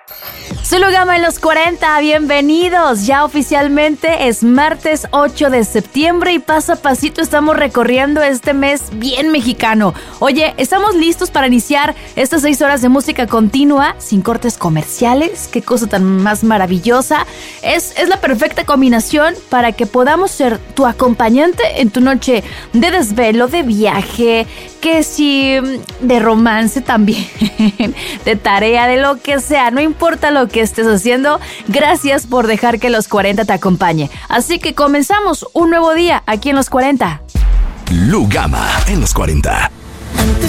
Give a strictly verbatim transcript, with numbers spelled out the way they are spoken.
Zulu Gama en los cuarenta, bienvenidos. Ya oficialmente es martes ocho de septiembre y paso a pasito estamos recorriendo este mes bien mexicano. Oye, estamos listos para iniciar estas seis horas de música continua sin cortes comerciales. Qué cosa tan más maravillosa. Es, es la perfecta combinación para que podamos ser tu acompañante en tu noche de desvelo, de viaje, que si de romance también, de tarea, de lo que sea, no importa lo que estés haciendo, gracias por dejar que los cuarenta te acompañe. Así que comenzamos un nuevo día aquí en los cuarenta. Lu Gama en los cuarenta.